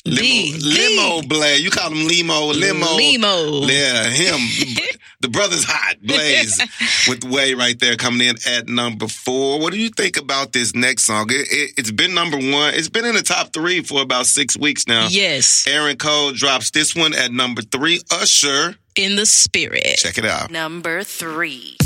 Limo Blaze. You call him Limo. Yeah, him. The brother's hot. Blaze with the way right there coming in at number 4. What do you think about this next song? It's been number 1. It's been in the top 3 for about 6 weeks now. Yes. Aaron Cole drops this one at number 3. Usher. In the Spirit. Check it out. Number 3.